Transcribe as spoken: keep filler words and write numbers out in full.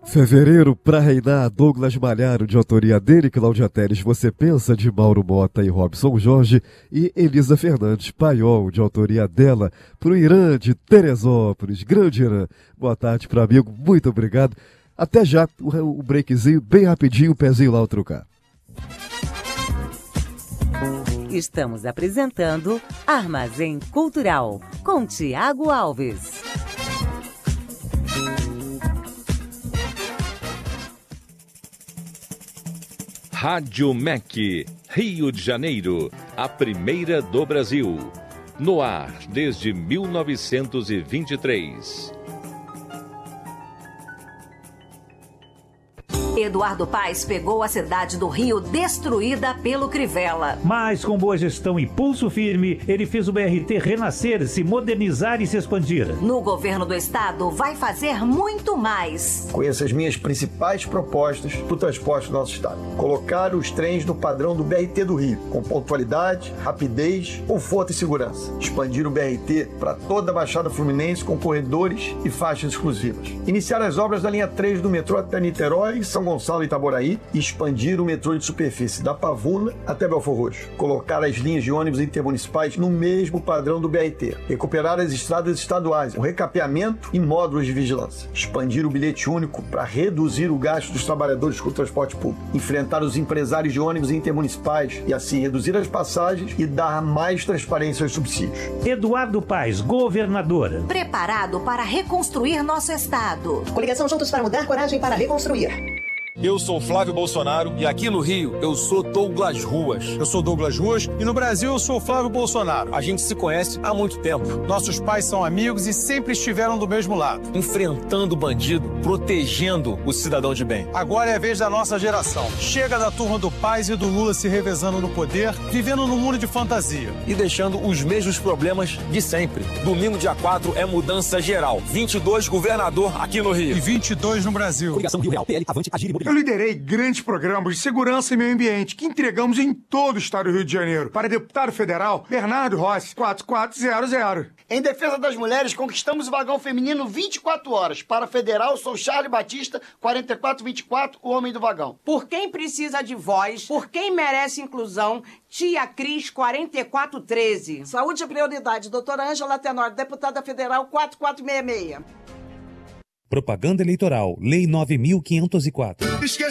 Fevereiro pra reinar, Douglas Malharo, de autoria dele, Cláudia Teres, Você Pensa, de Mauro Mota e Robson Jorge, e Elisa Fernandes Paiol, de autoria dela, pro Irã de Teresópolis, grande Irã. Boa tarde pro amigo, muito obrigado. Até já, o, o breakzinho, bem rapidinho, o pezinho lá, o trocar. Estamos apresentando Armazém Cultural, com Tiago Alves. Rádio M E C, Rio de Janeiro, a primeira do Brasil. No ar desde mil novecentos e vinte e três. Eduardo Paes pegou a cidade do Rio destruída pelo Crivella. Mas com boa gestão e pulso firme, ele fez o B R T renascer, se modernizar e se expandir. No governo do estado, vai fazer muito mais. Conheço as minhas principais propostas para o transporte do nosso estado. Colocar os trens no padrão do B R T do Rio, com pontualidade, rapidez, conforto e segurança. Expandir o B R T para toda a Baixada Fluminense com corredores e faixas exclusivas. Iniciar as obras da linha três do metrô até Niterói, São Gonçalo e Itaboraí e expandir o metrô de superfície da Pavuna até Belfor Roxo. Colocar as linhas de ônibus intermunicipais no mesmo padrão do B R T. Recuperar as estradas estaduais, o recapeamento e módulos de vigilância. Expandir o bilhete único para reduzir o gasto dos trabalhadores com o transporte público. Enfrentar os empresários de ônibus intermunicipais e assim reduzir as passagens e dar mais transparência aos subsídios. Eduardo Paes, governador. Preparado para reconstruir nosso estado. Coligação Juntos para Mudar, coragem para reconstruir. Eu sou Flávio Bolsonaro e aqui no Rio eu sou Douglas Ruas. Eu sou Douglas Ruas e no Brasil eu sou Flávio Bolsonaro. A gente se conhece há muito tempo. Nossos pais são amigos e sempre estiveram do mesmo lado. Enfrentando o bandido, protegendo o cidadão de bem. Agora é a vez da nossa geração. Chega da turma do Paes e do Lula se revezando no poder, vivendo num mundo de fantasia. E deixando os mesmos problemas de sempre. Domingo, dia quatro, é mudança geral. vinte e dois, governador aqui no Rio. E vinte e dois no Brasil. Coligação Rio Real, P L, Avante, Agir e Mobilidade. Eu liderei grandes programas de segurança e meio ambiente que entregamos em todo o estado do Rio de Janeiro. Para deputado federal, Bernardo Rossi, quatro quatro zero zero. Em defesa das mulheres, conquistamos o vagão feminino vinte e quatro horas. Para federal, sou Charlie Batista, quarenta e quatro vinte e quatro, o homem do vagão. Por quem precisa de voz, por quem merece inclusão, Tia Cris, quarenta e quatro treze. Saúde é prioridade. Doutora Ângela Tenório, deputada federal, quatro quatro seis seis. Propaganda Eleitoral, Lei nove mil quinhentos e quatro.